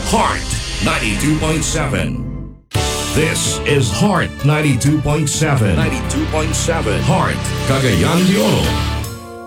Heart 92.7. This is Heart 92.7. 92.7. Heart, Cagayan de Oro.